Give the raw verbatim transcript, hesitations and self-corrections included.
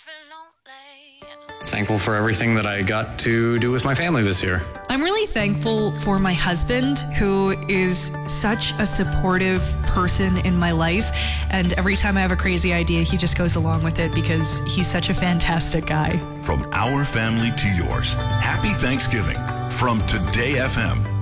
Thankful for everything that I got to do with my family this year. I'm really thankful for my husband, who is such a supportive person in my life. And every time I have a crazy idea, he just goes along with it because he's such a fantastic guy. From our family to yours, happy Thanksgiving from Today F M.